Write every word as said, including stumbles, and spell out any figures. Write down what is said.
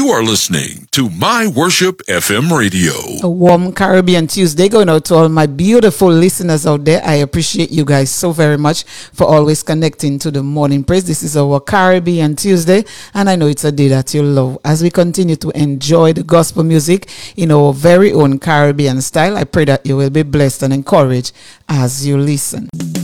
You are listening to My Worship F M Radio. A warm Caribbean Tuesday going out to all my beautiful listeners out there. I appreciate you guys so very much for always connecting to the Morning Praise. This is our Caribbean Tuesday, and I know it's a day that you love. As we continue to enjoy the gospel music in our very own Caribbean style, I pray that you will be blessed and encouraged as you listen.